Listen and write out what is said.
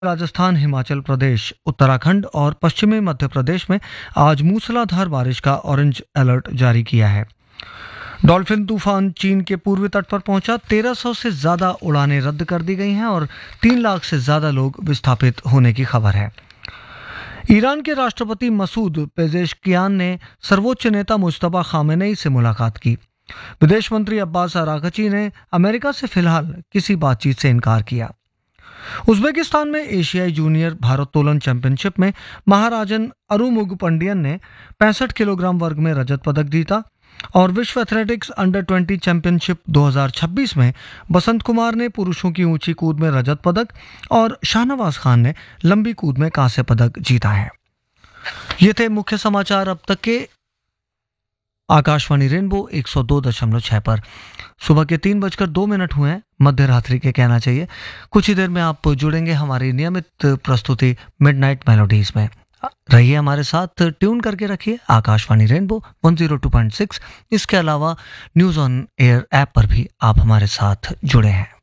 राजस्थान, हिमाचल प्रदेश, उत्तराखंड और पश्चिमी मध्य प्रदेश में आज मूसलाधार बारिश का ऑरेंज अलर्ट जारी किया है। डॉल्फिन तूफान चीन के पूर्वी तट पर पहुंचा। 1300 से ज्यादा उड़ानें रद्द कर दी गई हैं और 3 लाख से ज्यादा लोग विस्थापित होने की खबर है। ईरान के राष्ट्रपति मसूद पेजेशकियान ने सर्वोच्च नेता मुस्तफा खामेनेई से मुलाकात की। विदेश मंत्री अब्बास अरागची ने अमेरिका से फिलहाल किसी बातचीत से इनकार किया। उज्बेकिस्तान में एशियाई जूनियर भारोत्तोलन चैंपियनशिप में महाराजन अरुमुग पंडियन ने 65 किलोग्राम वर्ग में रजत पदक जीता और विश्व एथलेटिक्स अंडर 20 चैंपियनशिप 2026 में बसंत कुमार ने पुरुषों की ऊंची कूद में रजत पदक और शाहनवाज खान ने लंबी कूद में कांस्य पदक जीता है। ये थे मुख्य समाचार अब तक के। आकाशवाणी रेनबो 102.6 पर सुबह के 3:02 हुए हैं। मध्य रात्रि के कहना चाहिए। कुछ ही देर में आप जुड़ेंगे हमारी नियमित प्रस्तुति मिडनाइट मेलोडीज में। रहिए हमारे साथ, ट्यून करके रखिए आकाशवाणी रेनबो 102.6। इसके अलावा न्यूज़ ऑन एयर ऐप पर भी आप हमारे साथ जुड़े हैं।